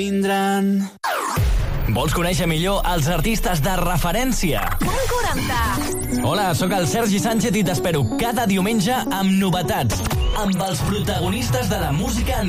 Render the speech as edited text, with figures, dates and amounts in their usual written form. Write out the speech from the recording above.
Vindran. Vols conèixer millor els artistes de referència? Punt 40. Hola, sóc el Sergi Sánchez i t'espero cada diumenge amb novetats, amb els protagonistes de la música